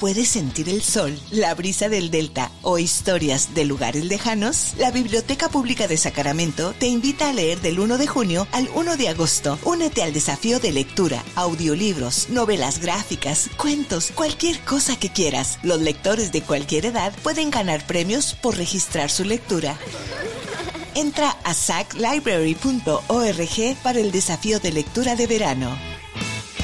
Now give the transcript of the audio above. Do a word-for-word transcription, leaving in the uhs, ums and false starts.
puedes sentir el sol, la brisa del delta o historias de lugares lejanos, la Biblioteca Pública de Sacramento te invita a leer del uno de junio al uno de agosto. Únete al desafío de lectura, audiolibros, novelas gráficas, cuentos, cualquier cosa que quieras. Los lectores de cualquier edad pueden ganar premios por registrar su lectura. Entra a sac library punto org para el desafío de lectura de verano.